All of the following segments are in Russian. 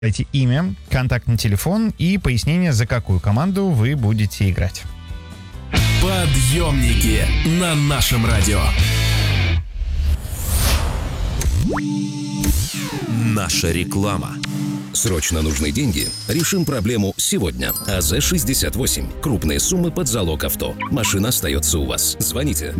Дайте имя, контактный телефон и пояснение, за какую команду вы будете играть. Подъемники на нашем радио. Наша реклама. Срочно нужны деньги? Решим проблему сегодня. АЗ-68. Крупные суммы под залог авто. Машина остается у вас. Звоните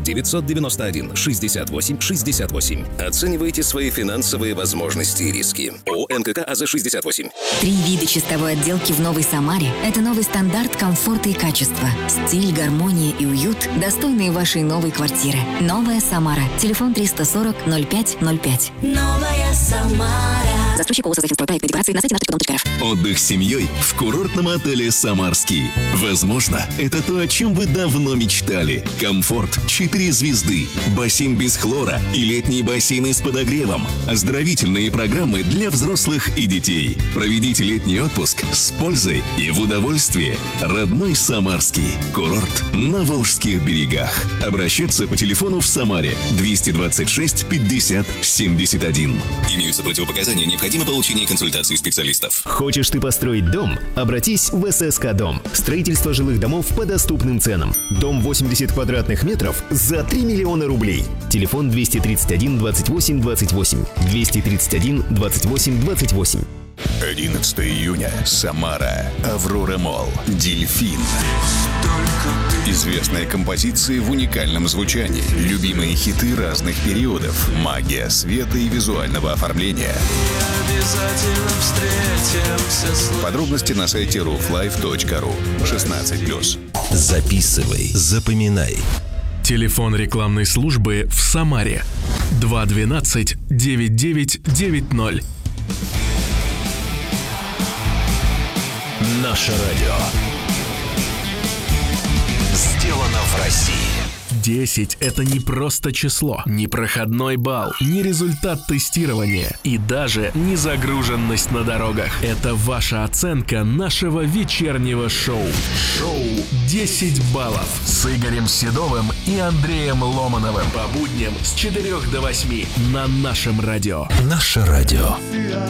991-68-68. Оценивайте свои финансовые возможности и риски. ООО НКК АЗ-68. 3 вида чистовой отделки в Новой Самаре – это новый стандарт комфорта и качества. Стиль, гармония и уют, достойные вашей новой квартиры. Новая Самара. Телефон 340-0505. Новая Самара. Застройщик ООО «Создательство». Проект декорации на сайте nastro.com.rf. Отдых с семьей в курортном отеле «Самарский». Возможно, это то, о чем вы давно мечтали. Комфорт, 4 звезды, бассейн без хлора и летние бассейны с подогревом. Оздоровительные программы для взрослых и детей. Проведите летний отпуск с пользой и в удовольствии. Родной Самарский. Курорт на Волжских берегах. Обращаться по телефону в Самаре 226 50 71. Имеются противопоказания, необходимо получение консультации специалистов. Хочешь ты построить дом? Обратись в ССК Дом. Строительство жилых домов по доступным ценам. Дом 80 квадратных метров за 3 миллиона рублей. Телефон 231 28 28. 231 28 28. 11 июня. Самара. Аврора Молл. Дельфин. Известные композиции в уникальном звучании. Любимые хиты разных периодов. Магия света и визуального оформления. Подробности на сайте rooflife.ru. 16+. Записывай, запоминай. Телефон рекламной службы в Самаре 212 9990. Наше радио. Сделано в России. 10 – это не просто число, не проходной балл, не результат тестирования и даже не загруженность на дорогах. Это ваша оценка нашего вечернего шоу. Шоу «10 баллов» с Игорем Седовым и Андреем Ломановым по будням с 4 до 8 на нашем радио. Наше радио.